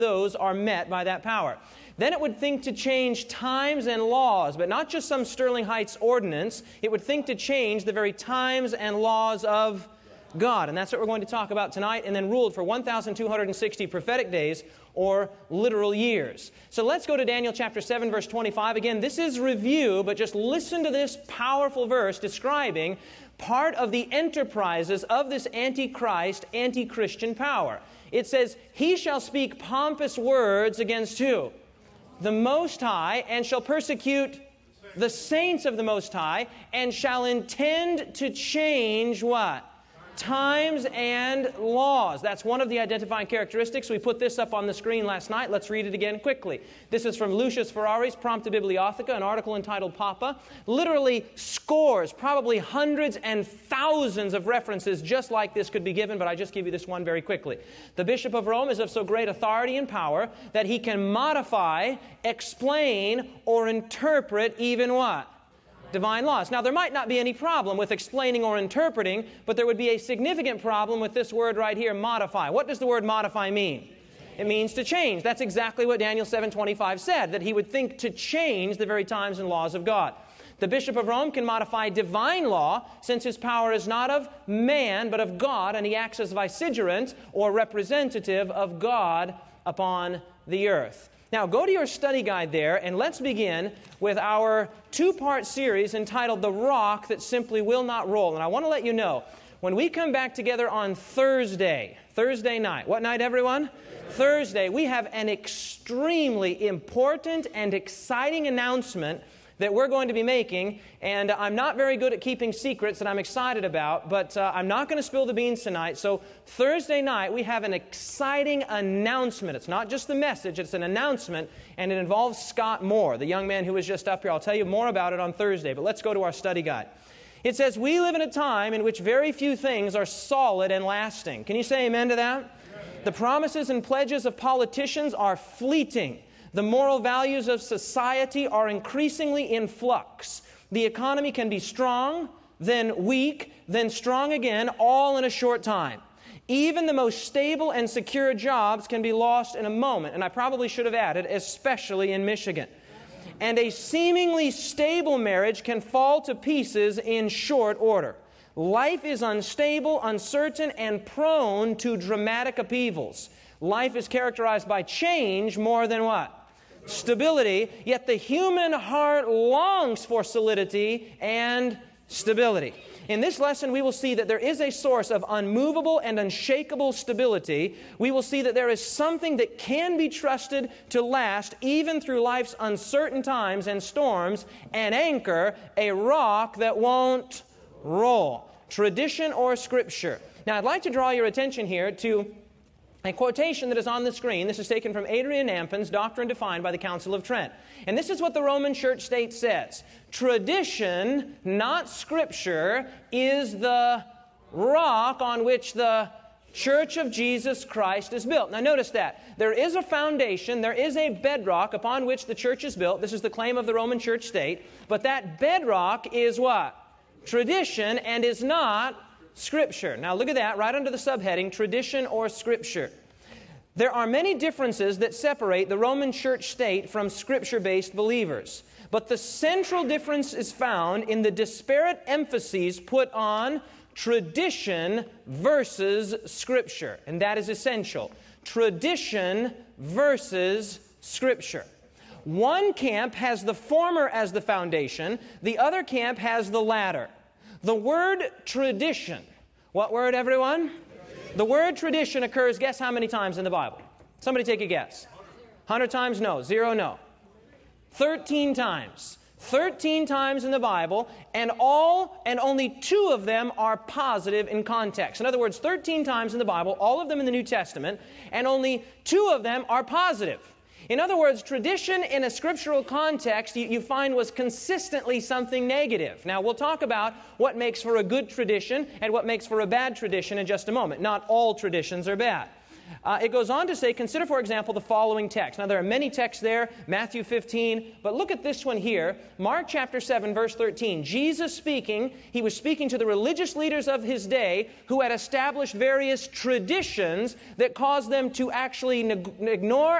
those are met by that power. Then it would think to change times and laws, but not just some Sterling Heights ordinance. It would think to change the very times and laws of God. And that's what we're going to talk about tonight, and then ruled for 1,260 prophetic days, or literal years. So let's go to Daniel chapter 7, verse 25. Again, this is review, but just listen to this powerful verse describing part of the enterprises of this Antichrist, anti-Christian power. It says, "He shall speak pompous words against" who? The Most High, "and shall persecute the saints of the Most High, and shall intend to change" what? Times and laws. That's one of the identifying characteristics. We put this up on the screen last night. Let's read it again quickly. This is from Lucius Ferrari's Prompta Bibliotheca, an article entitled Papa. Literally scores, probably hundreds and thousands of references just like this could be given, but I just give you this one very quickly. The Bishop of Rome is of so great authority and power that he can modify, explain, or interpret even what? Divine laws. Now, there might not be any problem with explaining or interpreting, but there would be a significant problem with this word right here, modify. What does the word modify mean? It means to change. That's exactly what Daniel 7:25 said, that he would think to change the very times and laws of God. The Bishop of Rome can modify divine law, since his power is not of man, but of God, and he acts as vicegerent or representative of God upon the earth. Now, go to your study guide there, and let's begin with our two-part series entitled The Rock That Simply Will Not Roll. And I want to let you know, when we come back together on Thursday night, what night, everyone? Thursday, we have an extremely important and exciting announcement that we're going to be making, and I'm not very good at keeping secrets that I'm excited about, but I'm not going to spill the beans tonight. So Thursday night, we have an exciting announcement. It's not just the message, it's an announcement, and it involves Scott Moore, the young man who was just up here. I'll tell you more about it on Thursday, but let's go to our study guide. It says, "We live in a time in which very few things are solid and lasting." Can you say amen to that? The promises and pledges of politicians are fleeting. The moral values of society are increasingly in flux. The economy can be strong, then weak, then strong again, all in a short time. Even the most stable and secure jobs can be lost in a moment. And I probably should have added, especially in Michigan. And a seemingly stable marriage can fall to pieces in short order. Life is unstable, uncertain, and prone to dramatic upheavals. Life is characterized by change more than what? Stability, yet the human heart longs for solidity and stability. In this lesson, we will see that there is a source of unmovable and unshakable stability. We will see that there is something that can be trusted to last even through life's uncertain times and storms, an anchor, a rock that won't roll. Tradition or Scripture. Now, I'd like to draw your attention here to a quotation that is on the screen. This is taken from Adrian Ampin's Doctrine Defined by the Council of Trent. And this is what the Roman Church State says. Tradition, not Scripture, is the rock on which the Church of Jesus Christ is built. Now notice that. There is a foundation, there is a bedrock upon which the church is built. This is the claim of the Roman Church State. But that bedrock is what? Tradition, and is not Scripture. Now look at that, right under the subheading, Tradition or Scripture. There are many differences that separate the Roman Church State from Scripture-based believers. But the central difference is found in the disparate emphases put on tradition versus Scripture. And that is essential. Tradition versus Scripture. One camp has the former as the foundation, the other camp has the latter. The word tradition, what word, everyone? The word tradition occurs, guess how many times in the Bible? Somebody take a guess. 100 times? No. 0, no. 13 times. 13 times in the Bible, and only 2 of them are positive in context. In other words, 13 times in the Bible, all of them in the New Testament, and only 2 of them are positive. In other words, tradition in a scriptural context you find was consistently something negative. Now, we'll talk about what makes for a good tradition and what makes for a bad tradition in just a moment. Not all traditions are bad. It goes on to say, consider, for example, the following text. Now, there are many texts there, Matthew 15, but look at this one here. Mark chapter 7, verse 13. Jesus speaking, he was speaking to the religious leaders of his day who had established various traditions that caused them to actually ignore